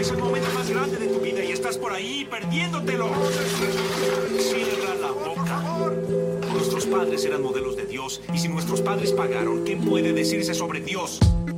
es el momento más grande de tu vida y estás por ahí perdiéndotelo. Cierra la boca. Nuestros padres eran modelos de Dios y si nuestros padres pagaron, ¿qué puede decirse sobre Dios?